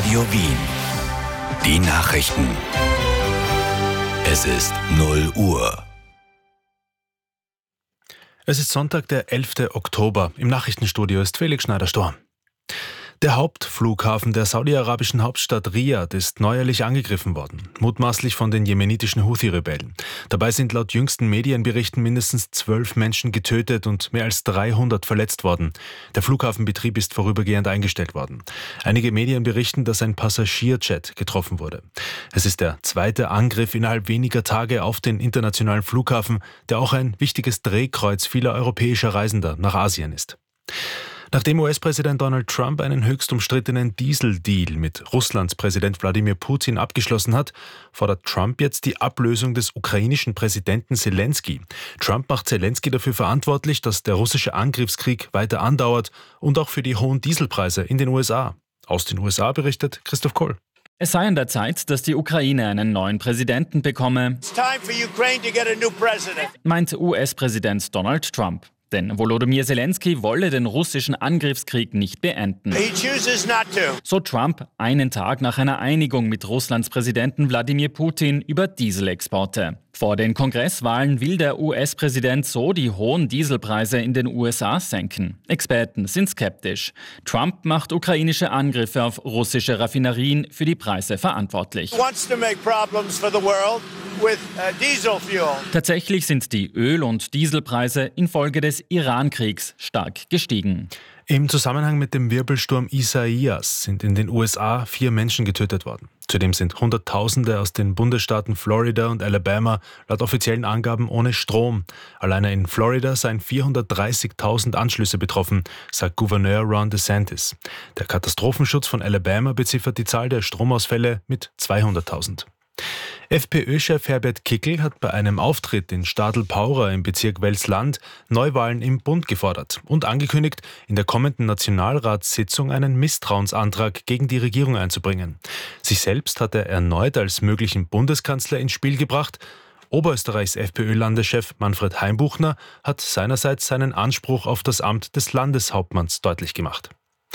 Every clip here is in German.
Radio Wien. Die Nachrichten. Es ist 0 Uhr. Es ist Sonntag, der 11. Oktober. Im Nachrichtenstudio ist Felix Schneider-Storm. Der Hauptflughafen der saudi-arabischen Hauptstadt Riyadh ist neuerlich angegriffen worden, mutmaßlich von den jemenitischen Houthi-Rebellen. Dabei sind laut jüngsten Medienberichten mindestens 12 Menschen getötet und mehr als 300 verletzt worden. Der Flughafenbetrieb ist vorübergehend eingestellt worden. Einige Medien berichten, dass ein Passagierjet getroffen wurde. Es ist der zweite Angriff innerhalb weniger Tage auf den internationalen Flughafen, der auch ein wichtiges Drehkreuz vieler europäischer Reisender nach Asien ist. Nachdem US-Präsident Donald Trump einen höchst umstrittenen Dieseldeal mit Russlands Präsident Wladimir Putin abgeschlossen hat, fordert Trump jetzt die Ablösung des ukrainischen Präsidenten Selenskyj. Trump macht Selenskyj dafür verantwortlich, dass der russische Angriffskrieg weiter andauert und auch für die hohen Dieselpreise in den USA. Aus den USA berichtet Christoph Kohl. Es sei an der Zeit, dass die Ukraine einen neuen Präsidenten bekomme, meint US-Präsident Donald Trump. Denn Volodymyr Selenskyj wolle den russischen Angriffskrieg nicht beenden. So Trump einen Tag nach einer Einigung mit Russlands Präsidenten Wladimir Putin über Dieselexporte. Vor den Kongresswahlen will der US-Präsident so die hohen Dieselpreise in den USA senken. Experten sind skeptisch. Trump macht ukrainische Angriffe auf russische Raffinerien für die Preise verantwortlich. Tatsächlich sind die Öl- und Dieselpreise infolge des Iran-Kriegs stark gestiegen. Im Zusammenhang mit dem Wirbelsturm Isaias sind in den USA 4 Menschen getötet worden. Zudem sind Hunderttausende aus den Bundesstaaten Florida und Alabama laut offiziellen Angaben ohne Strom. Alleine in Florida seien 430.000 Anschlüsse betroffen, sagt Gouverneur Ron DeSantis. Der Katastrophenschutz von Alabama beziffert die Zahl der Stromausfälle mit 200.000. FPÖ-Chef Herbert Kickl hat bei einem Auftritt in Stadl-Paurer im Bezirk Welsland Neuwahlen im Bund gefordert und angekündigt, in der kommenden Nationalratssitzung einen Misstrauensantrag gegen die Regierung einzubringen. Sich selbst hat er erneut als möglichen Bundeskanzler ins Spiel gebracht. Oberösterreichs FPÖ-Landeschef Manfred Heimbuchner hat seinerseits seinen Anspruch auf das Amt des Landeshauptmanns deutlich gemacht.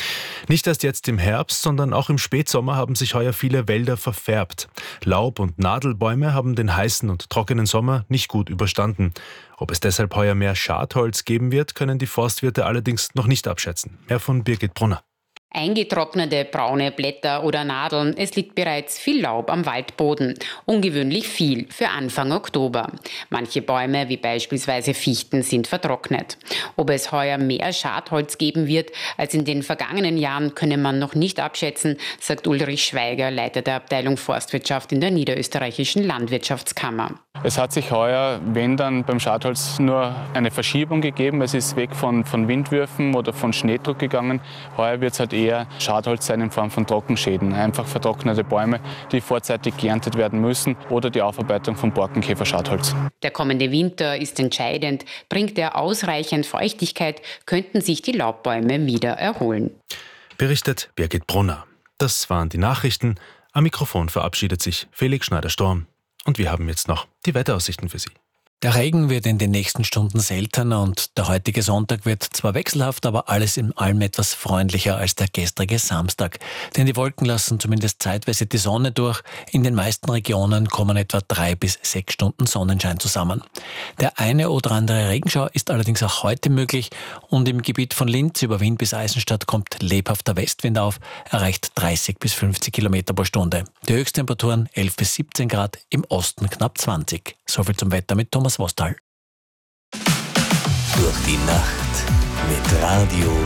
Nicht erst jetzt im Herbst, sondern auch im Spätsommer haben sich heuer viele Wälder verfärbt. Laub- und Nadelbäume haben den heißen und trockenen Sommer nicht gut überstanden. Ob es deshalb heuer mehr Schadholz geben wird, können die Forstwirte allerdings noch nicht abschätzen. Mehr von Birgit Brunner. Eingetrocknete braune Blätter oder Nadeln, es liegt bereits viel Laub am Waldboden. Ungewöhnlich viel für Anfang Oktober. Manche Bäume, wie beispielsweise Fichten, sind vertrocknet. Ob es heuer mehr Schadholz geben wird als in den vergangenen Jahren, könne man noch nicht abschätzen, sagt Ulrich Schweiger, Leiter der Abteilung Forstwirtschaft in der Niederösterreichischen Landwirtschaftskammer. Es hat sich heuer, wenn dann beim Schadholz, nur eine Verschiebung gegeben. Es ist weg von Windwürfen oder von Schneedruck gegangen. Heuer wird es halt eher Schadholz sein in Form von Trockenschäden. Einfach vertrocknete Bäume, die vorzeitig geerntet werden müssen, oder die Aufarbeitung von Borkenkäfer-Schadholz. Der kommende Winter ist entscheidend. Bringt er ausreichend Feuchtigkeit, könnten sich die Laubbäume wieder erholen. Berichtet Birgit Brunner. Das waren die Nachrichten. Am Mikrofon verabschiedet sich Felix Schneider-Storm. Und wir haben jetzt noch die Wetteraussichten für Sie. Der Regen wird in den nächsten Stunden seltener und der heutige Sonntag wird zwar wechselhaft, aber alles in allem etwas freundlicher als der gestrige Samstag. Denn die Wolken lassen zumindest zeitweise die Sonne durch. In den meisten Regionen kommen etwa 3 bis 6 Stunden Sonnenschein zusammen. Der eine oder andere Regenschauer ist allerdings auch heute möglich und im Gebiet von Linz über Wien bis Eisenstadt kommt lebhafter Westwind auf, erreicht 30 bis 50 Kilometer pro Stunde. Die Höchsttemperaturen 11 bis 17 Grad, im Osten knapp 20. Soviel zum Wetter mit Thomas Wostal. Durch die Nacht mit Radio